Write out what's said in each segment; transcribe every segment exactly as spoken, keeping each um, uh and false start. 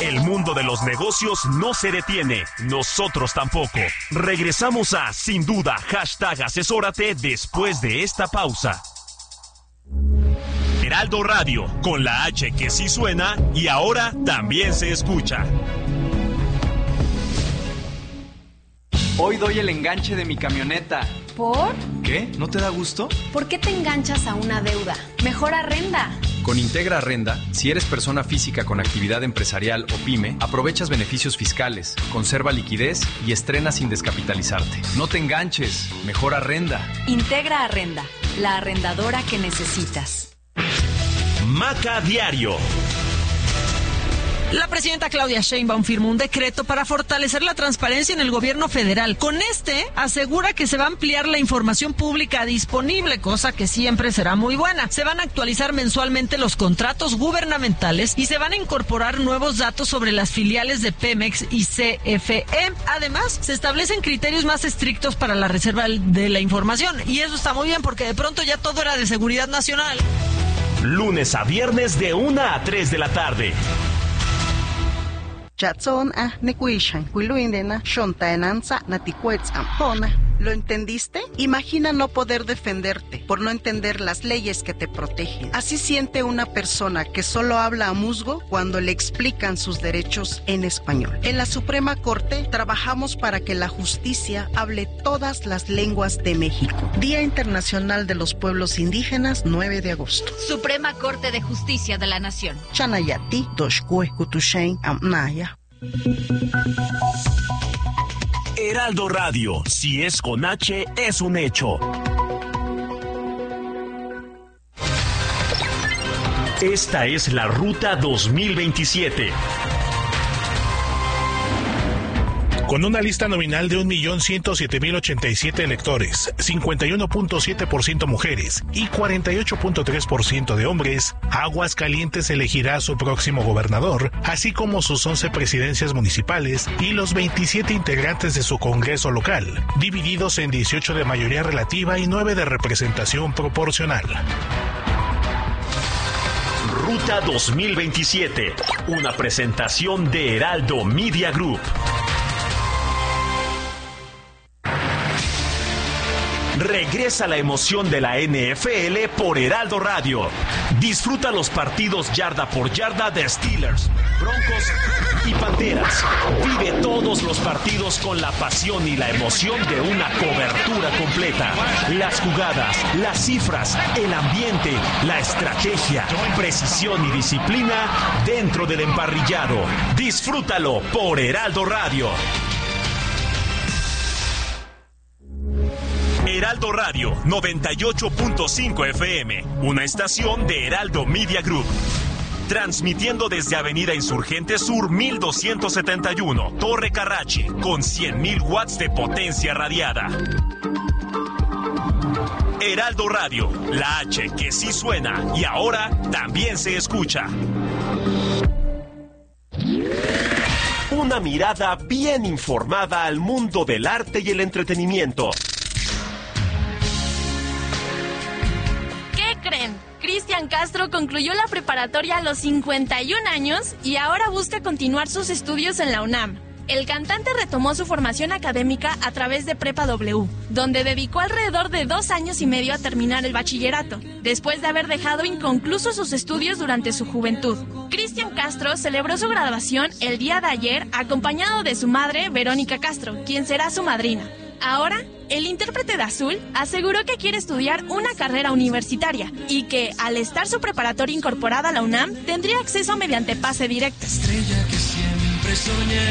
El mundo de los negocios no se detiene, nosotros tampoco. Regresamos a Sin Duda, hashtag asesórate después de esta pausa. Heraldo Radio, con la H que sí suena y ahora también se escucha. Hoy doy el enganche de mi camioneta. ¿Por? ¿Qué? ¿No te da gusto? ¿Por qué te enganchas a una deuda? Mejor arrenda. Con Integra Arrenda, si eres persona física con actividad empresarial o pyme, aprovechas beneficios fiscales, conserva liquidez y estrena sin descapitalizarte. No te enganches, mejor arrenda. Integra Arrenda, la arrendadora que necesitas. Maca Diario. La presidenta Claudia Sheinbaum firmó un decreto para fortalecer la transparencia en el gobierno federal. Con este, asegura que se va a ampliar la información pública disponible, cosa que siempre será muy buena. Se van a actualizar mensualmente los contratos gubernamentales y se van a incorporar nuevos datos sobre las filiales de Pemex y C F E. Además, se establecen criterios más estrictos para la reserva de la información. Y eso está muy bien porque de pronto ya todo era de seguridad nacional. Lunes a viernes de una a tres de la tarde. ¿Lo entendiste? Imagina no poder defenderte por no entender las leyes que te protegen. Así siente una persona que solo habla a musgo cuando le explican sus derechos en español. En la Suprema Corte trabajamos para que la justicia hable todas las lenguas de México. Día Internacional de los Pueblos Indígenas, nueve de agosto. Suprema Corte de Justicia de la Nación. Chanayati, Doshkue, Kutushain, Amnaya. Heraldo Radio, si es con H, es un hecho. Esta es la Ruta dos mil veintisiete. Con una lista nominal de un millón ciento siete mil ochenta y siete electores, cincuenta y uno punto siete por ciento mujeres y cuarenta y ocho punto tres por ciento de hombres, Aguascalientes elegirá a su próximo gobernador, así como sus once presidencias municipales y los veintisiete integrantes de su Congreso local, divididos en dieciocho de mayoría relativa y nueve de representación proporcional. Ruta dos mil veintisiete, una presentación de Heraldo Media Group. Regresa la emoción de la N F L por Heraldo Radio. Disfruta los partidos yarda por yarda de Steelers, Broncos y Panteras. Vive todos los partidos con la pasión y la emoción de una cobertura completa. Las jugadas, las cifras, el ambiente, la estrategia, precisión y disciplina dentro del emparrillado. Disfrútalo por Heraldo Radio. Heraldo Radio noventa y ocho punto cinco F M, una estación de Heraldo Media Group. Transmitiendo desde Avenida Insurgente Sur mil doscientos setenta y uno, Torre Carrache, con cien mil watts de potencia radiada. Heraldo Radio, la H que sí suena y ahora también se escucha. Una mirada bien informada al mundo del arte y el entretenimiento. ¿Creen? Cristian Castro concluyó la preparatoria a los cincuenta y un años y ahora busca continuar sus estudios en la UNAM. El cantante retomó su formación académica a través de Prepa W, donde dedicó alrededor de dos años y medio a terminar el bachillerato, después de haber dejado inconclusos sus estudios durante su juventud. Cristian Castro celebró su graduación el día de ayer acompañado de su madre, Verónica Castro, quien será su madrina. Ahora, el intérprete de Azul aseguró que quiere estudiar una carrera universitaria y que, al estar su preparatoria incorporada a la UNAM, tendría acceso mediante pase directo. Estrella que siempre soñé.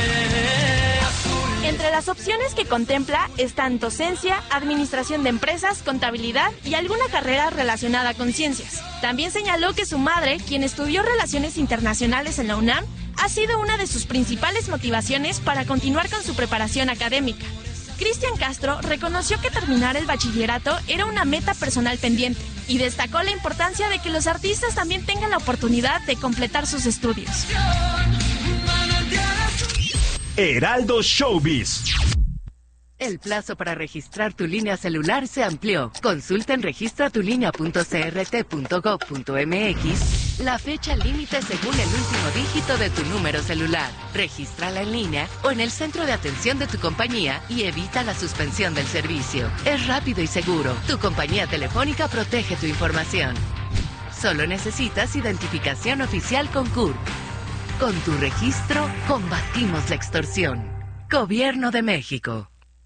Entre las opciones que contempla están docencia, administración de empresas, contabilidad y alguna carrera relacionada con ciencias. También señaló que su madre, quien estudió Relaciones Internacionales en la UNAM, ha sido una de sus principales motivaciones para continuar con su preparación académica. Cristian Castro reconoció que terminar el bachillerato era una meta personal pendiente y destacó la importancia de que los artistas también tengan la oportunidad de completar sus estudios. Heraldo Showbiz. El plazo para registrar tu línea celular se amplió. Consulta en registra tu línea punto c r t punto gov punto m x la fecha límite según el último dígito de tu número celular. Regístrala en línea o en el centro de atención de tu compañía y evita la suspensión del servicio. Es rápido y seguro. Tu compañía telefónica protege tu información. Solo necesitas identificación oficial con C U R. Con tu registro, combatimos la extorsión. Gobierno de México.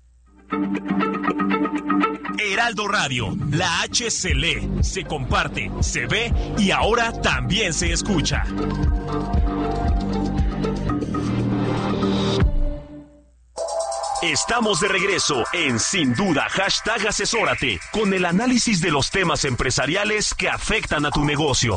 Heraldo Radio, la H se lee, se comparte, se ve y ahora también se escucha. Estamos de regreso en Sin Duda, hashtag asesórate, con el análisis de los temas empresariales que afectan a tu negocio.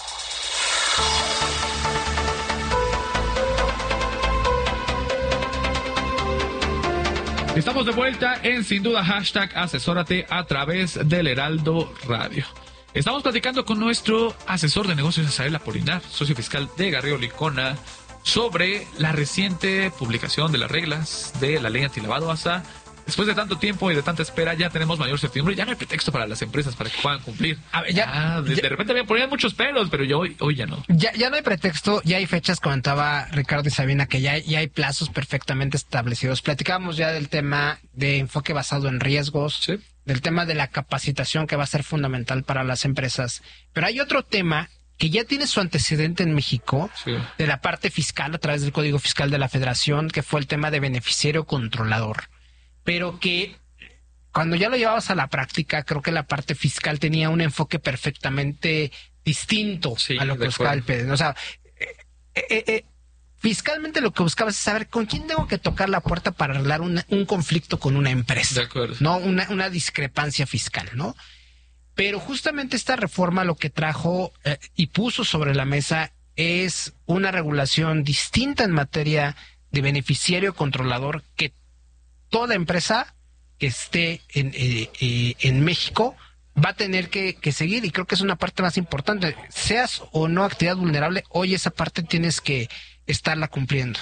Estamos de vuelta en Sin Duda, hashtag asesórate a través del Heraldo Radio. Estamos platicando con nuestro asesor de negocios, Azael Apolinar, socio fiscal de Garrido Licona, sobre la reciente publicación de las reglas de la ley antilavado. Hasta después de tanto tiempo y de tanta espera, ya tenemos mayor certidumbre. Ya no hay pretexto para las empresas para que puedan cumplir. A ver, ya, ah, de, ya, de repente me ponían muchos pelos, pero yo hoy, hoy ya no. Ya, ya no hay pretexto, ya hay fechas. Comentaba Ricardo y Sabina que ya, ya hay plazos perfectamente establecidos. Platicábamos ya del tema de enfoque basado en riesgos, ¿sí?, del tema de la capacitación que va a ser fundamental para las empresas. Pero hay otro tema que ya tiene su antecedente en México, sí, de la parte fiscal a través del Código Fiscal de la Federación, que fue el tema de beneficiario controlador. Pero que cuando ya lo llevabas a la práctica, creo que la parte fiscal tenía un enfoque perfectamente distinto, sí, a lo que buscaba el P D. O sea, eh, eh, eh, fiscalmente lo que buscabas es saber con quién tengo que tocar la puerta para arreglar una, un conflicto con una empresa. De acuerdo. No, una, una discrepancia fiscal, ¿no? Pero justamente esta reforma lo que trajo eh, y puso sobre la mesa es una regulación distinta en materia de beneficiario controlador que toda empresa que esté en, eh, eh, en México va a tener que, que seguir, y creo que es una parte más importante. Seas o no actividad vulnerable, hoy esa parte tienes que estarla cumpliendo.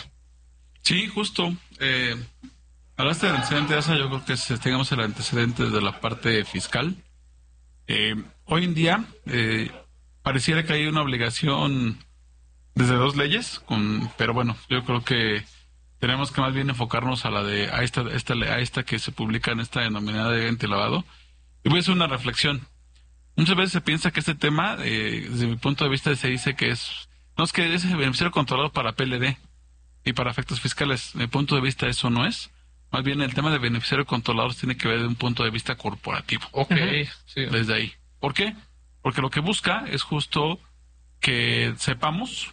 Sí, justo. Eh, hablaste del antecedente de esa, yo creo que si tengamos el antecedente de la parte fiscal. Eh, hoy en día eh, pareciera que hay una obligación desde dos leyes, con, pero bueno, yo creo que tenemos que más bien enfocarnos a la de a esta, esta a esta que se publica en esta denominada de antilavado. Y voy a hacer una reflexión. Muchas veces se piensa que este tema, eh, desde mi punto de vista, se dice que es no es que es beneficiario controlado para P L D y para efectos fiscales. Desde mi punto de vista eso no es. Más bien el tema de beneficiario controlador tiene que ver desde un punto de vista corporativo. Ok, uh-huh. Sí. Desde ahí. ¿Por qué? Porque lo que busca es justo que sepamos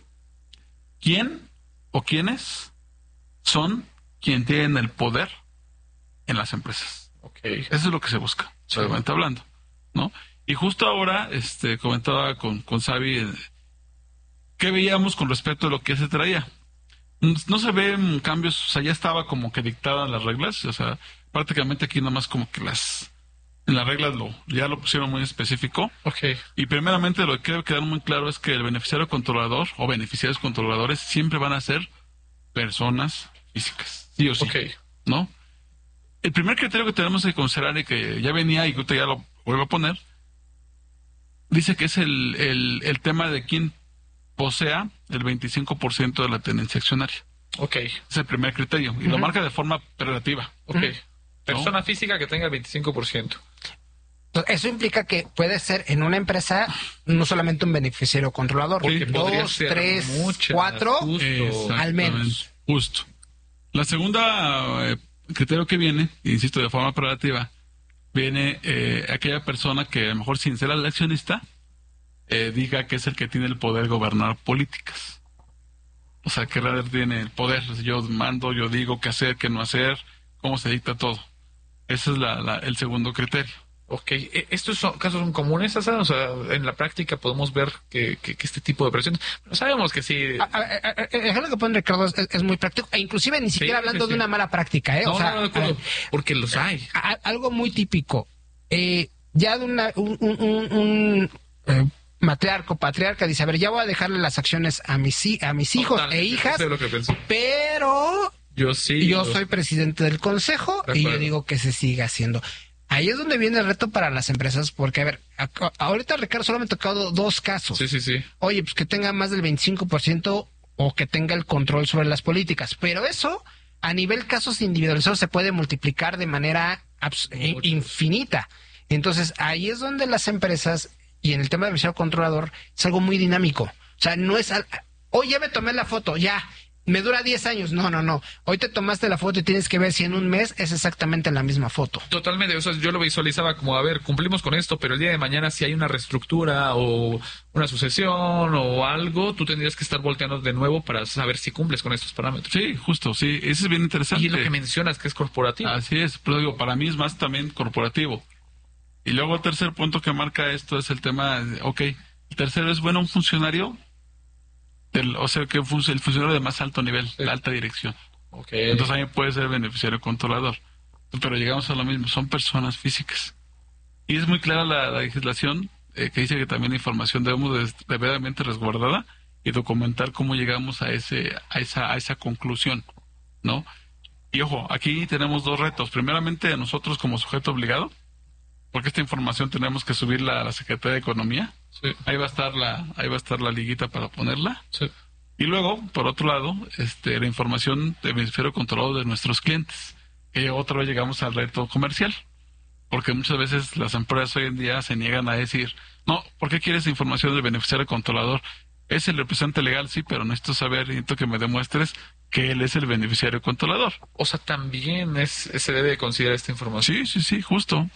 quién o quiénes son quien tienen el poder en las empresas. Okay. Eso es lo que se busca, sí, realmente hablando, ¿no? Y justo ahora, este, comentaba con, con Xavi, eh, ¿qué veíamos con respecto a lo que se traía? No se ven cambios, o sea, ya estaba como que dictadas las reglas, o sea, prácticamente aquí nomás como que las, en las reglas lo, ya lo pusieron muy específico. Okay. Y primeramente lo que debe quedar muy claro es que el beneficiario controlador o beneficiarios controladores siempre van a ser personas físicas, sí o sí, okay, ¿no? El primer criterio que tenemos que considerar y que ya venía y que usted ya lo vuelvo a poner, dice que es el, el, el tema de quién posea el veinticinco por ciento de la tenencia accionaria. Ok. Es el primer criterio. Y uh-huh. lo marca de forma relativa. Ok. Uh-huh. Persona ¿no? física que tenga el veinticinco por ciento. Eso implica que puede ser en una empresa no solamente un beneficiario controlador, sí, dos, tres, muchas, cuatro, al menos. Justo. La segunda eh, criterio que viene, insisto, de forma relativa, viene eh, aquella persona que a lo mejor sin ser el accionista, Eh, diga que es el que tiene el poder de gobernar políticas. O sea, que realmente tiene el poder. Yo mando, yo digo qué hacer, qué no hacer, cómo se dicta todo. Ese es la, la, el segundo criterio. Ok, ¿estos son, casos son comunes, Asa? O sea, en la práctica podemos ver que, que, que este tipo de operaciones, pero sabemos que sí. El ejemplo que pone Ricardo es, es muy práctico, e inclusive ni siquiera sí, hablando sí, sí. de una mala práctica, ¿eh? No, o sea, no, no, no, porque los hay. A, algo muy típico. Eh, ya de una, un, un, un, un eh, matriarca, patriarca, dice, a ver, ya voy a dejarle las acciones a mis, a mis hijos Total, e hijas, lo que pero Yo sí. Y yo soy presidente del consejo y yo digo que se siga haciendo. Ahí es donde viene el reto para las empresas, porque, a ver, a, a, ahorita, Ricardo, solo me han tocado dos casos. Sí, sí, sí. Oye, pues que tenga más del veinticinco por ciento o que tenga el control sobre las políticas. Pero eso, a nivel casos individualizados, se puede multiplicar de manera infinita. Entonces, ahí es donde las empresas, y en el tema del beneficiario controlador, es algo muy dinámico. O sea, no es... Al... Hoy ya me tomé la foto, ya... Me dura diez años. No, no, no. Hoy te tomaste la foto y tienes que ver si en un mes es exactamente la misma foto. Totalmente. O sea, yo lo visualizaba como, a ver, cumplimos con esto, pero el día de mañana si hay una reestructura o una sucesión o algo, tú tendrías que estar volteando de nuevo para saber si cumples con estos parámetros. Sí, justo, sí. Eso es bien interesante. Y lo que mencionas que es corporativo. Así es. Pero digo, para mí es más también corporativo. Y luego el tercer punto que marca esto es el tema, de, ok, el tercero es, bueno, un funcionario... El, o sea, que fun- el funcionario de más alto nivel, sí. La alta dirección. Okay. Entonces también puede ser beneficiario controlador. Pero llegamos a lo mismo, son personas físicas. Y es muy clara la, la legislación eh, que dice que también la información debemos de, debidamente resguardada y documentar cómo llegamos a ese a esa a esa conclusión, ¿no? Y ojo, aquí tenemos dos retos. Primeramente, nosotros como sujeto obligado, porque esta información tenemos que subirla a la Secretaría de Economía. Sí. Ahí va a estar la, ahí va a estar la liguita para ponerla. Sí. Y luego, por otro lado, este, la información de beneficiario controlado de nuestros clientes. Que otra vez llegamos al reto comercial. Porque muchas veces las empresas hoy en día se niegan a decir, no, ¿por qué quieres información del beneficiario controlador? Es el representante legal, sí, pero necesito saber, necesito que me demuestres que él es el beneficiario controlador. O sea, también es, se debe considerar esta información. Sí, sí, sí, justo.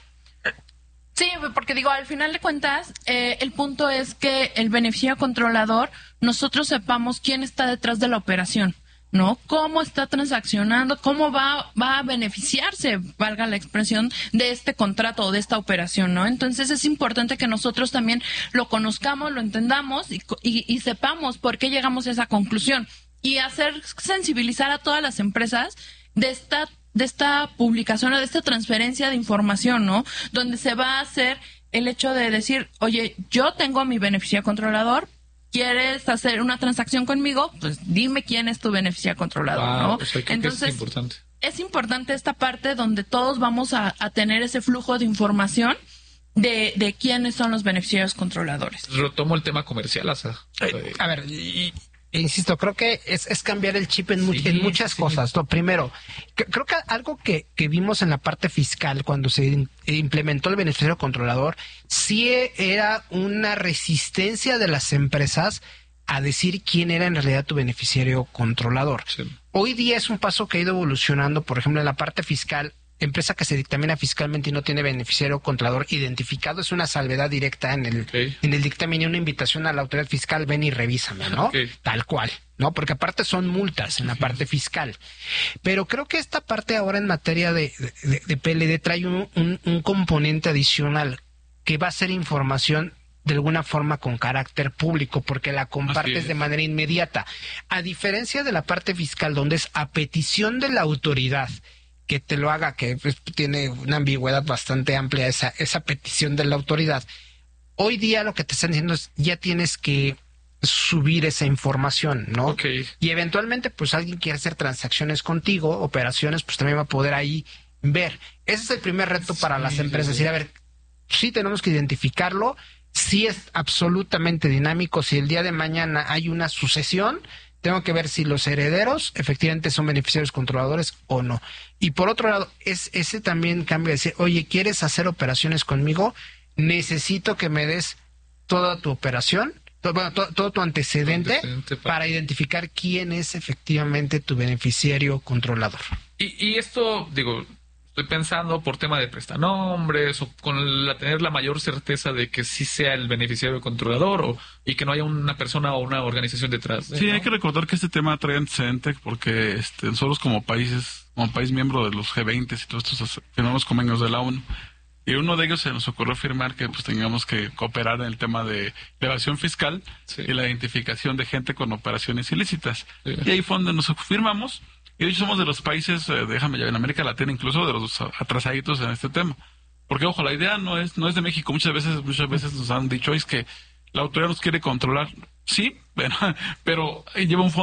Sí, porque digo, al final de cuentas, eh, el punto es que el beneficiario controlador, nosotros sepamos quién está detrás de la operación, ¿no? Cómo está transaccionando, cómo va, va a beneficiarse, valga la expresión, de este contrato o de esta operación, ¿no? Entonces es importante que nosotros también lo conozcamos, lo entendamos y, y, y sepamos por qué llegamos a esa conclusión. Y hacer sensibilizar a todas las empresas de esta de esta publicación o de esta transferencia de información, ¿no? Donde se va a hacer el hecho de decir, oye, yo tengo mi beneficiario controlador, ¿quieres hacer una transacción conmigo? Pues dime quién es tu beneficiario controlador, wow, ¿no? O sea, Entonces, es importante. Es importante esta parte donde todos vamos a, a tener ese flujo de información de, de quiénes son los beneficiarios controladores. Retomo el tema comercial, Asa. Eh, a ver, y... Insisto, creo que es, es cambiar el chip en, mu- sí, en muchas sí. cosas. No, primero, que, creo que algo que, que vimos en la parte fiscal cuando se in, implementó el beneficiario controlador, sí era una resistencia de las empresas a decir quién era en realidad tu beneficiario controlador. Sí. Hoy día es un paso que ha ido evolucionando, por ejemplo, en la parte fiscal. Empresa que se dictamina fiscalmente y no tiene beneficiario controlador identificado es una salvedad directa en el okay. en el dictamen y una invitación a la autoridad fiscal, ven y revísame, ¿no? Okay. Tal cual, ¿no? Porque aparte son multas en la parte fiscal. Pero creo que esta parte ahora en materia de, de, de P L D trae un, un, un componente adicional que va a ser información de alguna forma con carácter público, porque la compartes de manera inmediata. A diferencia de la parte fiscal, donde es a petición de la autoridad que te lo haga, que pues, tiene una ambigüedad bastante amplia esa, esa petición de la autoridad. Hoy día lo que te están diciendo es ya tienes que subir esa información, ¿no? Okay. Y eventualmente, pues alguien quiere hacer transacciones contigo, operaciones, pues también va a poder ahí ver. Ese es el primer reto para sí, las empresas. Sí. Decir, a ver, sí tenemos que identificarlo, sí es absolutamente dinámico. Si el día de mañana hay una sucesión, tengo que ver si los herederos efectivamente son beneficiarios controladores o no. Y por otro lado, es ese también cambio de decir, oye, ¿quieres hacer operaciones conmigo? Necesito que me des toda tu operación, todo, bueno, to, todo tu antecedente, antecedente para... para identificar quién es efectivamente tu beneficiario controlador. Y, y esto, digo, estoy pensando por tema de prestanombres o con la, tener la mayor certeza de que sí sea el beneficiario controlador o, y que no haya una persona o una organización detrás. Sí, ¿no? Hay que recordar que este tema trae antecedente porque este, nosotros como países, como país miembro de los G veinte y todos estos firmamos convenios de la ONU. Y uno de ellos se nos ocurrió firmar que pues tengamos que cooperar en el tema de evasión fiscal sí. y la identificación de gente con operaciones ilícitas. Sí. Y ahí fue donde nos firmamos. Y de hecho somos de los países, eh, déjame ya, en América Latina incluso, de los atrasaditos en este tema. Porque, ojo, la idea no es no es de México. Muchas veces muchas veces nos han dicho es que la autoridad nos quiere controlar. Sí, bueno, pero lleva un fondo.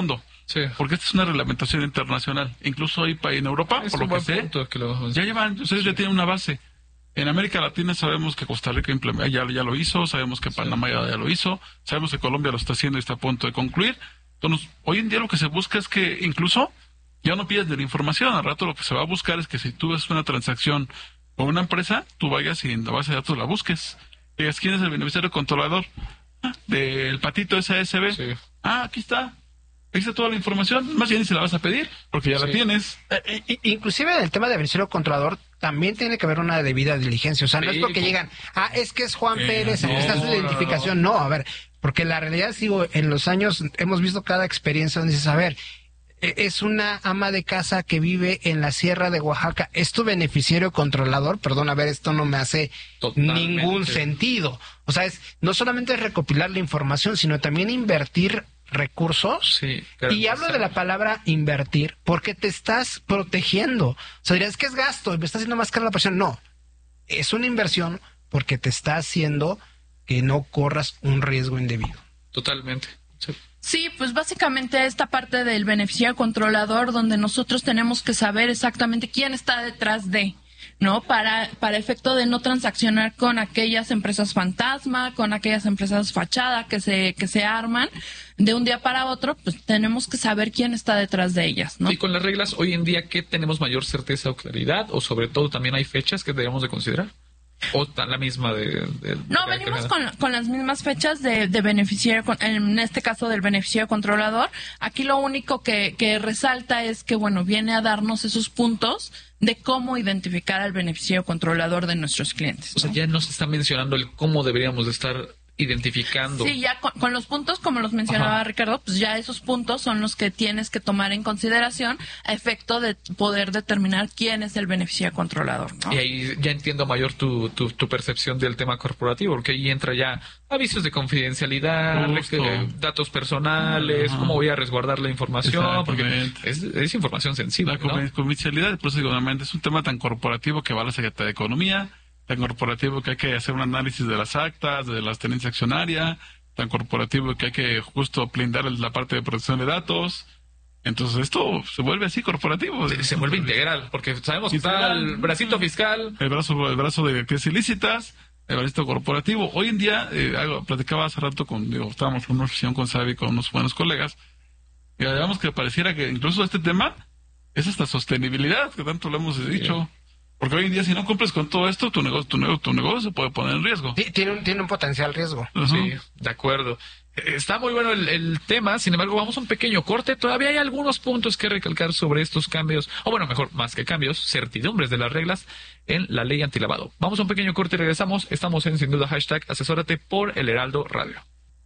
Sí. Porque esta es una reglamentación internacional. Incluso ahí en Europa, es por lo que sé, que lo... ya llevan, ustedes sí. ya tienen una base. En América Latina sabemos que Costa Rica ya, ya lo hizo, sabemos que Panamá ya, ya lo hizo, sabemos que Colombia lo está haciendo y está a punto de concluir. Entonces, hoy en día lo que se busca es que incluso ya no pidas de la información. Al rato lo que se va a buscar es que si tú ves una transacción con una empresa, tú vayas y en la base de datos la busques. Digas, ¿quién es el beneficiario controlador? Ah, del patito S A S B. Sí. Ah, aquí está. Ahí está toda la información. Más bien se la vas a pedir porque ya sí. la tienes. Eh, inclusive en el tema de beneficiario controlador también tiene que haber una debida diligencia. O sea, no sí, es porque como... llegan, ah, es que es Juan eh, Pérez, no, está su identificación. No, a ver, porque la realidad, digo, en los años hemos visto cada experiencia donde dices, a ver, es una ama de casa que vive en la Sierra de Oaxaca. ¿Es tu beneficiario controlador? Perdón, a ver, esto no me hace Totalmente. ningún sentido. O sea, es no solamente es recopilar la información, sino también invertir recursos. Sí, y hablo de la palabra invertir porque te estás protegiendo. O sea, dirías que es gasto y me está haciendo más cara la presión. No, es una inversión porque te está haciendo que no corras un riesgo indebido. Totalmente. Sí. Sí, pues básicamente esta parte del beneficiario controlador donde nosotros tenemos que saber exactamente quién está detrás de, ¿no? Para, para efecto de no transaccionar con aquellas empresas fantasma, con aquellas empresas fachada que se, que se arman de un día para otro, pues tenemos que saber quién está detrás de ellas, ¿no? Y con las reglas hoy en día, ¿qué tenemos mayor certeza o claridad? O sobre todo también hay fechas que debemos de considerar. ¿O tan la misma de...? de no, de venimos con, con las mismas fechas de, de beneficiario, en este caso del beneficiario controlador. Aquí lo único que, que resalta es que, bueno, viene a darnos esos puntos de cómo identificar al beneficiario controlador de nuestros clientes, ¿no? O sea, ya nos está mencionando el cómo deberíamos de estar identificando. Sí, ya con, con los puntos, como los mencionaba Ajá. Ricardo, pues ya esos puntos son los que tienes que tomar en consideración a efecto de poder determinar quién es el beneficiario controlador, ¿no? Y ahí ya entiendo mayor tu, tu, tu percepción del tema corporativo, porque ahí entra ya avisos de confidencialidad, eh, datos personales, Ajá. cómo voy a resguardar la información, porque es, es información sensible, la ¿no? confidencialidad, pues, es un tema tan corporativo que va a la Secretaría de Economía, tan corporativo que hay que hacer un análisis de las actas, de las tenencias accionarias, tan corporativo que hay que justo blindar la parte de protección de datos. Entonces esto se vuelve así corporativo. Se, se vuelve integral, porque sabemos que está el bracito fiscal. El brazo, el brazo de actividades ilícitas, el brazo corporativo. Hoy en día, eh, algo, platicaba hace rato con, digo, estábamos en una oficina con Sabi, con unos buenos colegas, y digamos que pareciera que incluso este tema es hasta sostenibilidad, que tanto lo hemos dicho. Sí. Porque hoy en día, si no cumples con todo esto, tu negocio, tu negocio, tu negocio se puede poner en riesgo. Sí, tiene un, tiene un potencial riesgo. Uh-huh. Sí, de acuerdo. Está muy bueno el, el tema, sin embargo, vamos a un pequeño corte. Todavía hay algunos puntos que recalcar sobre estos cambios, o bueno, mejor, más que cambios, certidumbres de las reglas en la ley antilavado. Vamos a un pequeño corte y regresamos. Estamos en, sin duda, hashtag asesórate por el Heraldo Radio.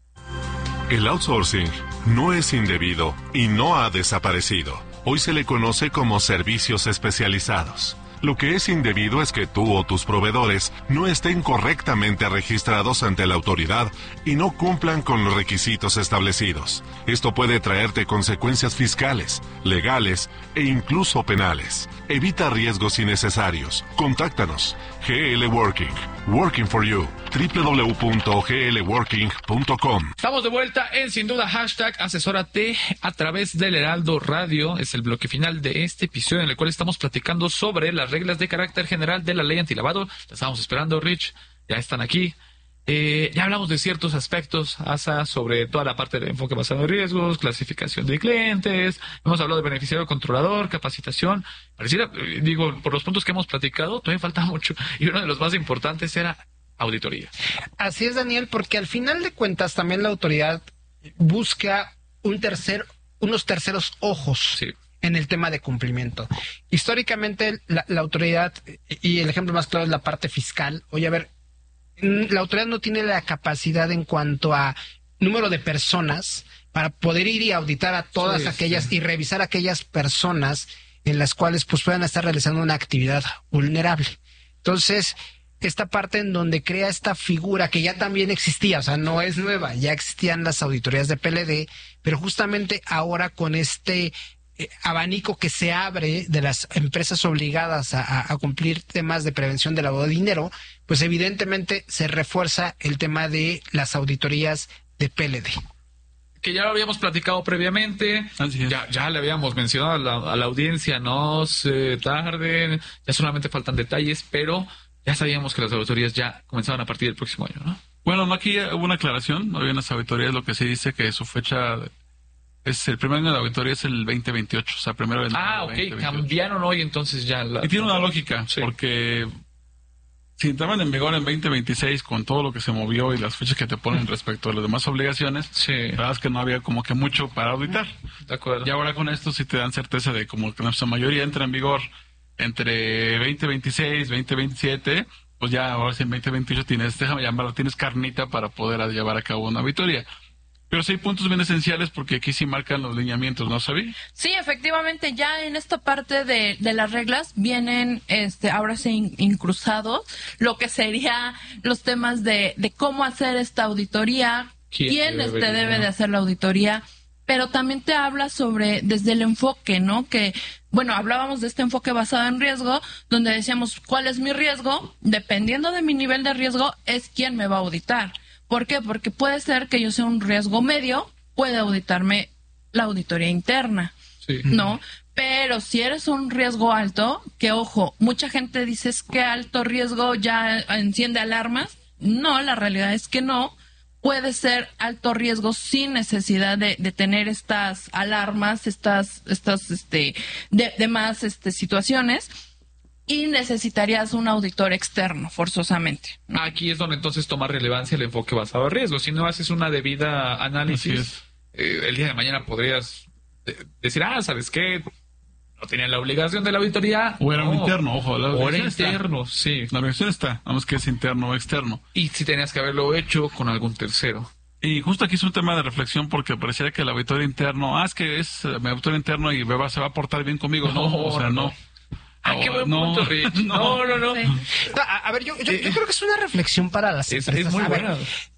El outsourcing no es indebido y no ha desaparecido. Hoy se le conoce como servicios especializados. Lo que es indebido es que tú o tus proveedores no estén correctamente registrados ante la autoridad y no cumplan con los requisitos establecidos. Esto puede traerte consecuencias fiscales, legales e incluso penales. Evita riesgos innecesarios. Contáctanos. G L Working. Working for you. doble u doble u doble u punto g l working punto com. Estamos de vuelta en Sin Duda hashtag asesórate a través del Heraldo Radio. Es el bloque final de este episodio en el cual estamos platicando sobre las reglas de carácter general de la ley antilavado. La estábamos esperando, Rich. Ya están aquí. Eh, ya hablamos de ciertos aspectos, Asa, sobre toda la parte de enfoque basado en riesgos, clasificación de clientes. Hemos hablado de beneficiario controlador, capacitación. Pareciera, digo, por los puntos que hemos platicado, todavía falta mucho. Y uno de los más importantes era auditoría. Así es, Daniel, porque al final de cuentas también la autoridad busca un tercer, unos terceros ojos. Sí. En el tema de cumplimiento. Históricamente, la, la autoridad, y el ejemplo más claro es la parte fiscal. Oye, a ver, la autoridad no tiene la capacidad en cuanto a número de personas para poder ir y auditar a todas sí, aquellas sí. y revisar aquellas personas en las cuales pues puedan estar realizando una actividad vulnerable. Entonces, esta parte en donde crea esta figura que ya también existía, o sea, no es nueva, ya existían las auditorías de P L D, pero justamente ahora con este eh, abanico que se abre de las empresas obligadas a, a, a cumplir temas de prevención del lavado de dinero, pues evidentemente se refuerza el tema de las auditorías de P L D. que ya lo habíamos platicado previamente, ya, ya le habíamos mencionado a la, a la audiencia, no se tarden, ya solamente faltan detalles, pero ya sabíamos que las auditorías ya comenzaban a partir del próximo año, ¿no? Bueno, no, aquí hubo una aclaración, no había unas auditorías, lo que se dice que su fecha es el primer año de auditoría es el veinte veintiocho, o sea, primero del Ah, ok, veinte veintiocho. Cambiaron hoy entonces ya la... Y tiene una lógica, sí. Porque si entraban en vigor en veinte veintiséis con todo lo que se movió y las fechas que te ponen respecto a las demás obligaciones, sí. La verdad es que no había como que mucho para auditar. De acuerdo. Y ahora con esto sí te dan certeza de como que nuestra mayoría entra en vigor entre veinte veintiséis, veinte veintisiete, pues ya ahora sí en veinte veintiocho tienes, déjame llamarlo, tienes carnita para poder llevar a cabo una auditoría. Pero sí hay puntos bien esenciales porque aquí sí marcan los lineamientos, ¿no, Sabi? Sí, efectivamente, ya en esta parte de, de las reglas vienen, este, ahora sí incrustados lo que sería los temas de, de cómo hacer esta auditoría, quién, quién debe, este, debe de hacer la auditoría, pero también te habla sobre, desde el enfoque, ¿no? Que, bueno, hablábamos de este enfoque basado en riesgo, donde decíamos, ¿cuál es mi riesgo? Dependiendo de mi nivel de riesgo, es quién me va a auditar. ¿Por qué? Porque puede ser que yo sea un riesgo medio, puede auditarme la auditoría interna, sí. ¿No? Pero si eres un riesgo alto, que ojo, mucha gente dice es que alto riesgo ya enciende alarmas. No, la realidad es que no. Puede ser alto riesgo sin necesidad de, de tener estas alarmas, estas, estas, este, de, demás, este, situaciones. Y necesitarías un auditor externo, forzosamente. Aquí es donde entonces toma relevancia el enfoque basado en riesgo. Si no haces una debida análisis, eh, el día de mañana podrías de- decir, ah, ¿sabes qué? No tenían la obligación de la auditoría. O era no. un interno, ojo. La o era está. interno, sí. La obligación está, vamos que es interno o externo. Y si tenías que haberlo hecho con algún tercero. Y justo aquí es un tema de reflexión porque pareciera que el auditor interno, ah, es que es eh, mi auditor interno y me va, se va a portar bien conmigo. No, No, o sea, no. no. Ah, qué buen no, punto, Rich. no. No, no, no. No, a, a ver, yo, yo, yo creo que es una reflexión para las Es, empresas. es muy A ver, buena.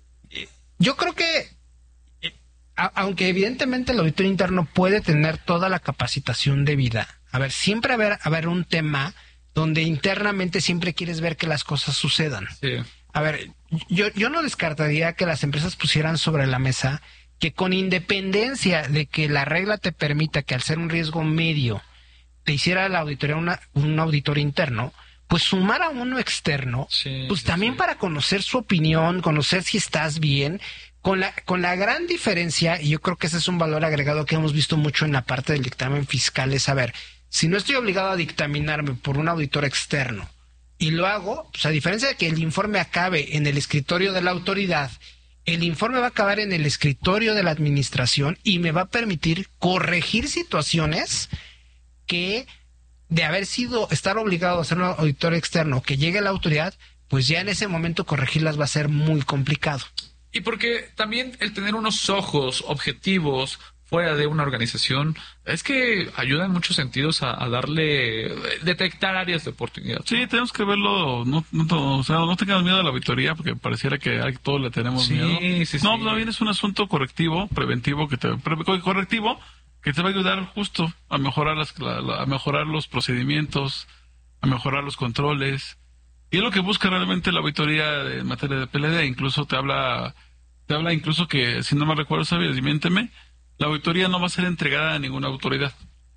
yo creo que, eh, a- aunque evidentemente el auditor interno puede tener toda la capacitación debida, a ver, siempre haber, haber un tema donde internamente siempre quieres ver que las cosas sucedan. Sí. A ver, yo, yo no descartaría que las empresas pusieran sobre la mesa que con independencia de que la regla te permita que al ser un riesgo medio te hiciera la auditoría una, un auditor interno, pues sumar a uno externo, Sí, pues sí, también sí. para conocer su opinión, conocer si estás bien, con la, con la gran diferencia, y yo creo que ese es un valor agregado que hemos visto mucho en la parte del dictamen fiscal, es saber, si no estoy obligado a dictaminarme por un auditor externo, y lo hago, pues a diferencia de que el informe acabe en el escritorio de la autoridad, el informe va a acabar en el escritorio de la administración y me va a permitir corregir situaciones que de haber sido, estar obligado a hacer un auditor externo que llegue a la autoridad, pues ya en ese momento corregirlas va a ser muy complicado. Y porque también el tener unos ojos objetivos fuera de una organización es que ayuda en muchos sentidos a, a darle, detectar áreas de oportunidad. Sí, tenemos que verlo, no, no, o sea, no tengamos miedo a la auditoría porque pareciera que a todos le tenemos Sí, miedo. sí, no, sí. también es un asunto correctivo, preventivo, que te, pre- correctivo, que te va a ayudar justo a mejorar las, la- la- a mejorar los procedimientos, a mejorar los controles. Y es lo que busca realmente la auditoría en materia de P L D. Incluso te habla, te habla incluso que, si no me recuerdo, sabes, miénteme, la auditoría no va a ser entregada a ninguna autoridad.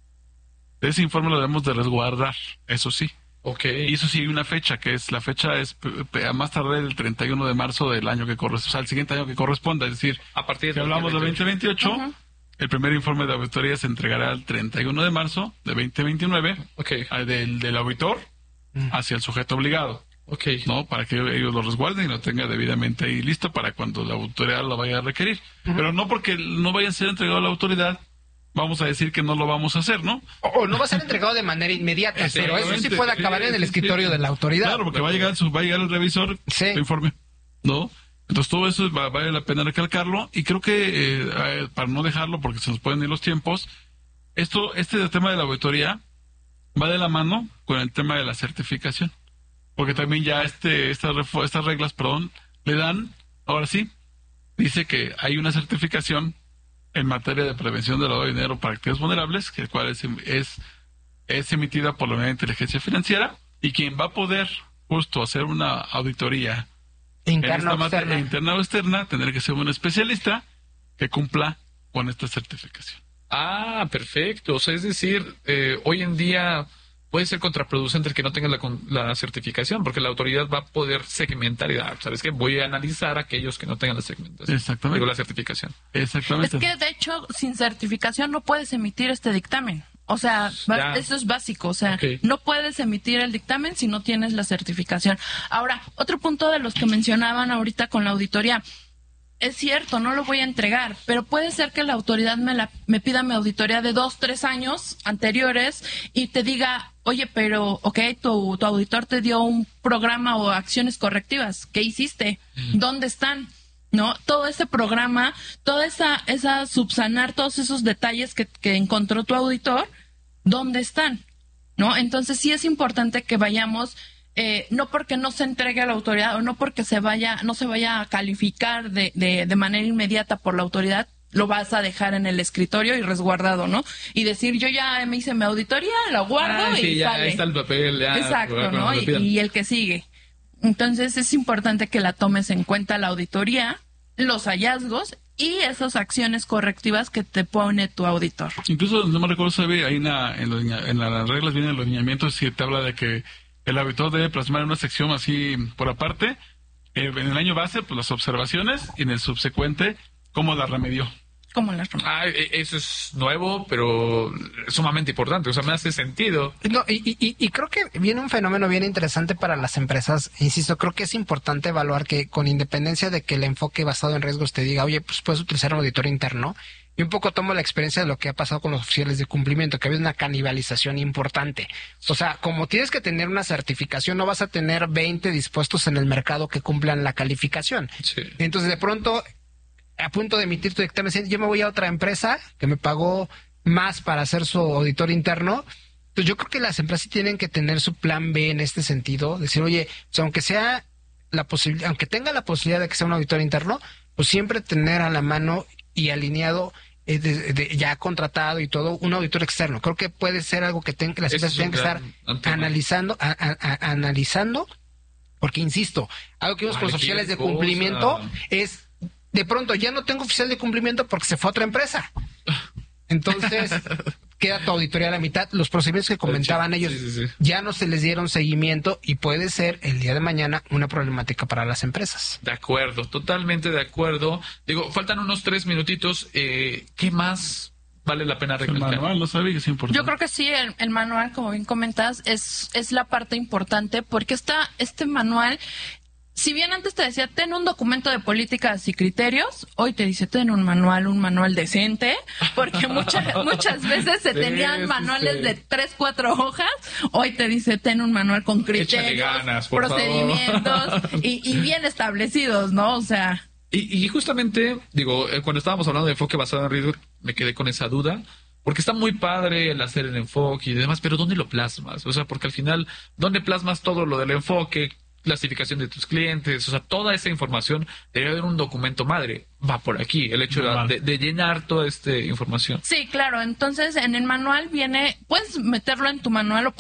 Ese informe lo debemos de resguardar, eso sí. Okay. Y eso sí, hay una fecha, que es la fecha es p- p- a más tarde el treinta y uno de marzo del año que corresponde, o sea, el siguiente año que corresponda. Es decir, A partir si de hablamos de veinte veintiocho, Ujú. el primer informe de auditoría se entregará el treinta y uno de marzo de veinte veintinueve Okay. al del, del auditor hacia el sujeto obligado, Okay. ¿no? Para que ellos lo resguarden y lo tengan debidamente ahí listo para cuando la autoridad lo vaya a requerir. Pero no porque no vayan a ser entregado a la autoridad, vamos a decir que no lo vamos a hacer, ¿no? O, o no va a ser entregado de manera inmediata, pero eso sí Exactamente. puede acabar en el Sí, escritorio sí. de la autoridad. Claro, porque va a llegar, su, va a llegar el revisor, Sí. su informe, ¿no? Entonces todo eso va, vale la pena recalcarlo y creo que eh, eh, para no dejarlo porque se nos pueden ir los tiempos, esto, este tema de la auditoría va de la mano con el tema de la certificación, porque también ya este, estas, refo- estas reglas, perdón, le dan, ahora sí, dice que hay una certificación en materia de prevención del lavado de dinero para activos vulnerables, que el cual es, es, es emitida por la Unidad de Inteligencia Financiera, y quien va a poder justo hacer una auditoría Interna en esta o materia, externa. interna o externa, tendrá que ser un especialista que cumpla con esta certificación. Ah, perfecto. O sea, es decir, eh, hoy en día puede ser contraproducente el que no tenga la, la certificación, porque la autoridad va a poder segmentar y dar, ¿sabes qué? Voy a analizar a aquellos que no tengan la segmentación. Exactamente. Digo, la certificación. Exactamente. Es que, de hecho, sin certificación no puedes emitir este dictamen. O sea, ya. Eso es básico. O sea, okay. No puedes emitir el dictamen si no tienes la certificación. Ahora, otro punto de los que mencionaban ahorita con la auditoría. Es cierto, no lo voy a entregar, pero puede ser que la autoridad me, la, me pida mi auditoría de dos, tres años anteriores y te diga, oye, pero, ok, tu, tu auditor te dio un programa o acciones correctivas. ¿Qué hiciste? Mm. ¿Dónde están? ¿No? Todo ese programa, toda esa, esa subsanar todos esos detalles que, que encontró tu auditor, ¿dónde están? ¿No? Entonces sí es importante que vayamos... Eh, no porque no se entregue a la autoridad o no porque se vaya, no se vaya a calificar de, de, de manera inmediata por la autoridad, lo vas a dejar en el escritorio y resguardado, ¿no? Y decir, yo ya me hice mi auditoría, la guardo ah, y sí, ya sale. Está el papel, ya. Exacto, ¿no? Y, y el que sigue. Entonces es importante que la tomes en cuenta la auditoría, los hallazgos y esas acciones correctivas que te pone tu auditor. Incluso, no me recuerdo, se ve ahí en, la, en, los, en las reglas, vienen los lineamientos y te habla de que el auditor debe plasmar en una sección así por aparte, eh, en el año base, pues las observaciones, y en el subsecuente, cómo la remedió. ¿Cómo la remedió? Ah, eso es nuevo, pero sumamente importante, o sea, me hace sentido. No, y, y, y creo que viene un fenómeno bien interesante para las empresas. Insisto, creo que es importante evaluar que, con independencia de que el enfoque basado en riesgos te diga, oye, pues puedes utilizar un auditor interno. Y un poco tomo la experiencia de lo que ha pasado con los oficiales de cumplimiento, que ha habido una canibalización importante. O sea, como tienes que tener una certificación, no vas a tener veinte dispuestos en el mercado que cumplan la calificación. Sí. Entonces, de pronto, a punto de emitir tu dictamen, yo me voy a otra empresa que me pagó más para hacer su auditor interno. Entonces, yo creo que las empresas tienen que tener su plan B en este sentido. Decir, oye, o sea, aunque sea la posibilidad, aunque tenga la posibilidad de que sea un auditor interno, pues siempre tener a la mano y alineado, eh, de, de, ya contratado y todo, un auditor externo. Creo que puede ser algo que, ten, que las empresas tienen que estar analizando, a, a, a, analizando, porque insisto, algo que vimos con los oficiales de cumplimiento es, de pronto ya no tengo oficial de cumplimiento porque se fue a otra empresa. Entonces, queda tu auditoría a la mitad. Los procedimientos que comentaban ellos sí, sí, sí. ya no se les dieron seguimiento y puede ser el día de mañana una problemática para las empresas. De acuerdo, totalmente de acuerdo. Digo, faltan unos tres minutitos. Eh, ¿Qué más vale la pena recalcar? El manual, lo sabía que es importante. Yo creo que sí, el, el manual, como bien comentas, es, es la parte importante porque esta, este manual... Si bien antes te decía, ten un documento de políticas y criterios, hoy te dice, ten un manual, un manual decente, porque muchas muchas veces se sí, tenían manuales sí. de tres, cuatro hojas, hoy te dice, ten un manual con criterios, ganas, procedimientos y, y bien establecidos, ¿no? O sea... Y, y justamente, digo, cuando estábamos hablando de enfoque basado en riesgo, me quedé con esa duda. Porque está muy padre el hacer el enfoque y demás, pero ¿dónde lo plasmas? O sea, porque al final, ¿dónde plasmas todo lo del enfoque? Clasificación de tus clientes, o sea, toda esa información debería haber un documento madre. Va por aquí, el hecho de, de llenar toda esta información. Sí, claro. Entonces, en el manual viene, puedes meterlo en tu manual o